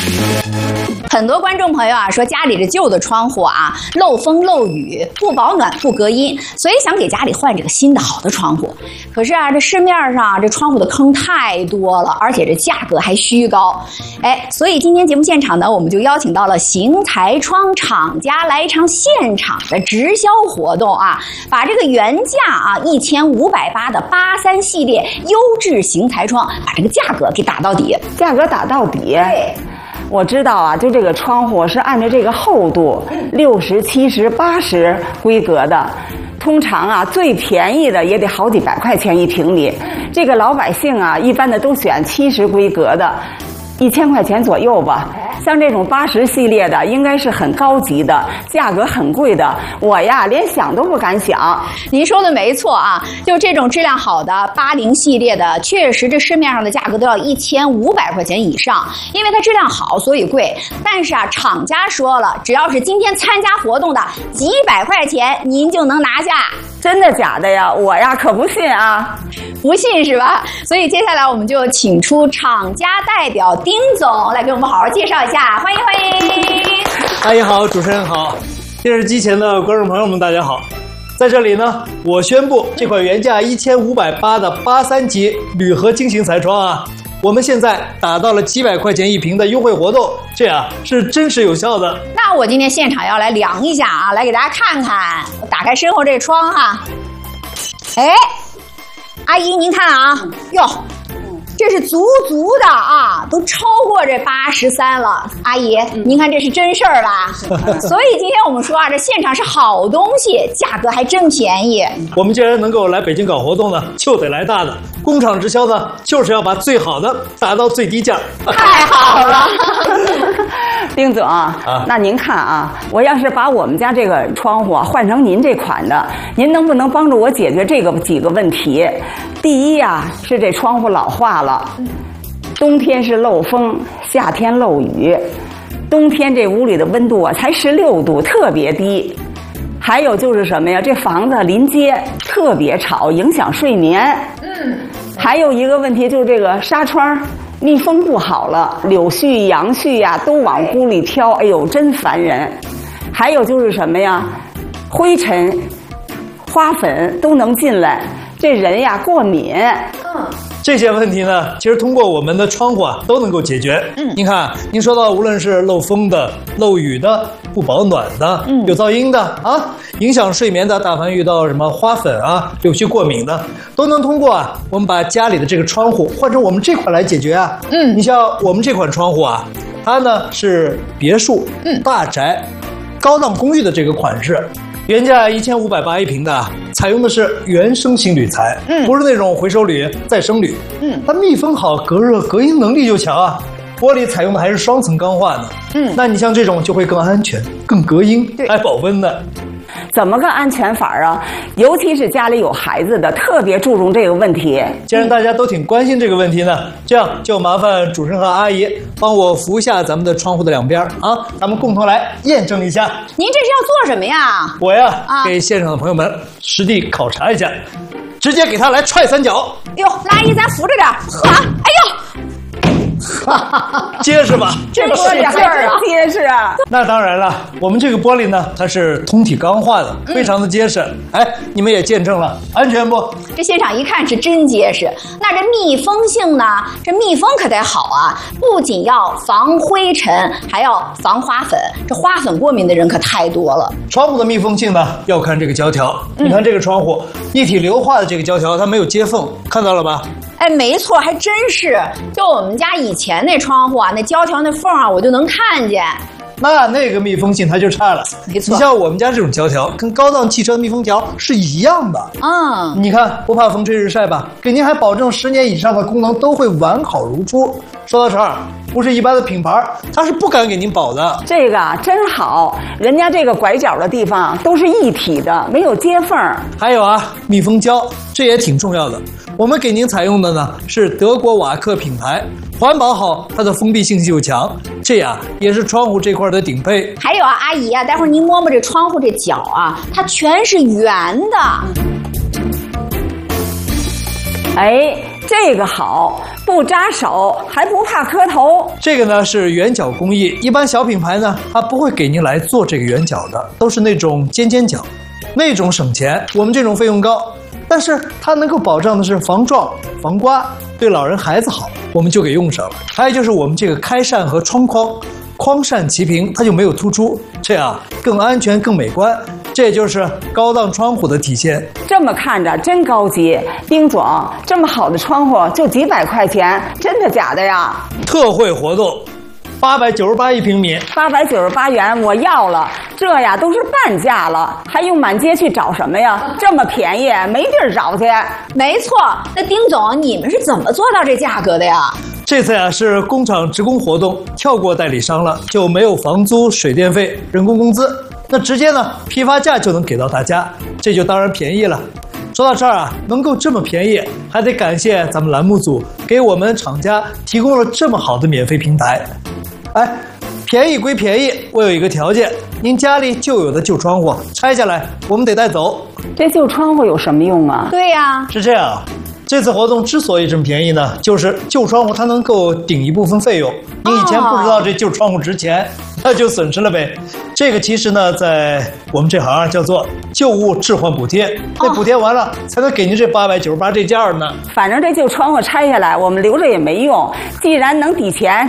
很多观众朋友啊说家里这旧的窗户啊漏风漏雨不保暖不隔音，所以想给家里换这个新的好的窗户。可是啊这市面上这窗户的坑太多了，而且这价格还虚高。所以今天节目现场呢，我们就邀请到了邢台窗厂家来一场现场的直销活动啊，把这个原价啊1580的83系列优质邢台窗，把这个价格给打到底。 价格打到底。 对。 我知道啊，就这个窗户是按照这个厚度60、70、80规格的，通常啊最便宜的也得好几百块钱一平米。这个老百姓啊，一般的都选70规格的，1000块钱左右吧。像这种80系列的，应该是很高级的，价格很贵的。我呀，连想都不敢想。 您说的没错啊，就这种质量好的80系列的，确实这市面上的价格都要1500块钱以上，因为它质量好，所以贵。但是啊，厂家说了，只要是今天参加活动的，几百块钱您就能拿下。 真的假的呀？我呀可不信啊。 不信是吧？所以接下来我们就请出厂家代表丁总来给我们好好介绍一下，欢迎欢迎。 阿姨好，主持人好，电视机前的观众朋友们大家好。在这里呢，我宣布这款原价1580的83级铝合金型彩窗啊，我们现在打到了几百块钱一平的优惠活动，这样是真实有效的。 那我今天现场要来量一下啊，来给大家看看。我打开身后这窗哈，阿姨您看啊，哟，这是足的啊，都超过这83了。阿姨，您看这是真事儿吧？所以今天我们说啊，这现场是好东西，价格还真便宜。 我们既然能够来北京搞活动呢，就得来大的。工厂直销呢，就是要把最好的打到最低价。 太好了。 丁总那您看啊，我要是把我们家这个窗户换成您这款的，您能不能帮助我解决这个几个问题？第一呀，是这窗户老化了，冬天是漏风，夏天漏雨，冬天这屋里的温度啊才16度，特别低。还有就是什么呀？这房子临街特别吵，影响睡眠。还有一个问题就是这个纱窗密封不好了，柳絮、杨絮呀都往屋里飘，哎呦，真烦人。还有就是什么呀？灰尘、花粉都能进来，这人呀过敏。 这些问题呢，其实通过我们的窗户啊都能够解决。您看，您说到无论是漏风的、漏雨的、不保暖的、有噪音的啊，影响睡眠的，大凡遇到什么花粉啊、柳絮过敏的，都能通过啊我们把家里的这个窗户换成我们这款来解决啊。你像我们这款窗户啊，它呢是别墅、大宅、高档公寓的这个款式。原价1580一平的，采用的是原生型铝材，不是那种回收铝、再生铝。它密封好，隔热隔音能力就强啊。玻璃采用的还是双层钢化的，那你像这种就会更安全、更隔音，还保温的。 怎么个安全法啊？尤其是家里有孩子的，特别注重这个问题。 既然大家都挺关心这个问题呢，这样就麻烦主持人和阿姨帮我扶一下咱们的窗户的两边啊，咱们共同来验证一下。 您这是要做什么呀？ 我呀，给现场的朋友们实地考察一下，直接给他来踹3脚。 哟，阿姨咱扶着点，呵，哎呦。 结实吧？ 这玻璃劲儿啊， 结实啊！ 那当然了，我们这个玻璃呢，它是通体钢化的，非常的结实。你们也见证了，安全不？ 这现场一看是真结实。那这密封性呢？这密封可得好啊，不仅要防灰尘，还要防花粉。这花粉过敏的人可太多了。 窗户的密封性呢，要看这个胶条。你看这个窗户，一体硫化的这个胶条，它没有接缝，看到了吧？ 没错，还真是。就我们家以前那窗户啊，那胶条那缝啊，我就能看见。 那个密封性它就差了。 没错， 你像我们家这种胶条，跟高档汽车的密封条是一样的。你看不怕风吹日晒吧？给您还保证10年以上的功能都会完好如初。说到这儿，不是一般的品牌，它是不敢给您保的。 这个真好，人家这个拐角的地方都是一体的，没有接缝。 还有啊，密封胶，这也挺重要的。我们给您采用的呢是德国瓦克品牌，环保好，它的封闭性又强，这样也是窗户这块的顶配。 还有啊，阿姨啊，待会儿您摸摸这窗户这角啊，它全是圆的。 这个好，不扎手，还不怕磕头。 这个呢是圆角工艺，一般小品牌呢它不会给您来做这个圆角的，都是那种尖尖角，那种省钱，我们这种费用高，但是它能够保障的是防撞、防刮，对老人孩子好，我们就给用上了。还有就是我们这个开扇和窗框，框扇齐平，它就没有突出，这样更安全、更美观。这也就是高档窗户的体现。 这么看着真高级，丁总，这么好的窗户就几百块钱，真的假的呀？ 特惠活动，898一平米 ，898元我要了，这呀都是半价了，还用满街去找什么呀？这么便宜，没地儿找去。 没错，那丁总，你们是怎么做到这价格的呀？ 这次呀是工厂职工活动，跳过代理商了，就没有房租、水电费、人工工资，那直接呢批发价就能给到大家，这就当然便宜了。说到这儿啊，能够这么便宜，还得感谢咱们栏目组给我们厂家提供了这么好的免费平台。哎，便宜归便宜，我有一个条件，您家里旧有的旧窗户拆下来，我们得带走。 这旧窗户有什么用啊？ 对呀， 是这样。这次活动之所以这么便宜呢，就是旧窗户它能够顶一部分费用。你以前不知道这旧窗户值钱，那就损失了呗。这个其实呢，在我们这行叫做旧物置换补贴，那补贴完了才能给您这898这件呢。 反正这旧窗户拆下来，我们留着也没用，既然能抵钱。